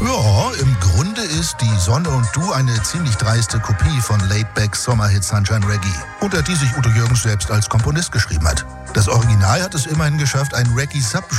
Ja, im Grunde ist Die Sonne und du eine ziemlich dreiste Kopie von Laidbacks Sommerhit Sunshine Reggae, unter die sich Udo Jürgens selbst als Komponist geschrieben hat. Das Original hat es immerhin geschafft, ein Reggae-Sub